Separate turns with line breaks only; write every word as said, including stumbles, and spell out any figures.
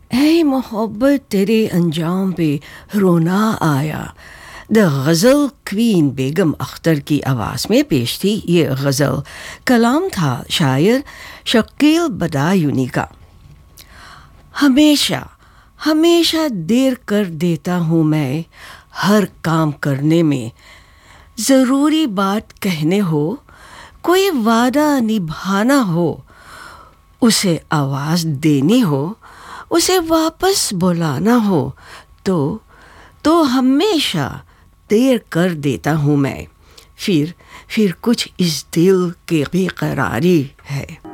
ऐ मोहब्बत तेरे अंजाम पे रोना आया। द गज़ल क्वीन बेगम अख्तर की आवाज़ में पेश थी ये गज़ल। कलाम था शायर शकील बदायूनी का। हमेशा हमेशा देर कर देता हूँ मैं हर काम करने में। ज़रूरी बात कहने हो, कोई वादा निभाना हो, उसे आवाज़ देनी हो, उसे वापस बुलाना हो, तो तो हमेशा देर कर देता हूँ मैं। फिर फिर कुछ इस दिल की बेकरारी है।